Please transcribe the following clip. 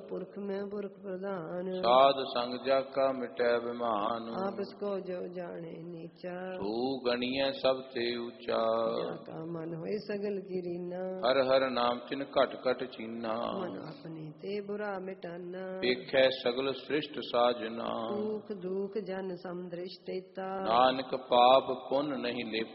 पुरख में पुरख प्रधान। साध संग जाका मिटै बिमान। आप इसको जो जाने नीचा। तू गणिय सब ते ऊंचा। का मन होए सगल की रीना। हर हर नाम चिन घट घट चीना। मन अपने ते बुरा मिटाना। देखै सगल सृष्ट साजना। सुख दुख जन समदृष्टिता। नानक पाप पुन नहीं लेपा।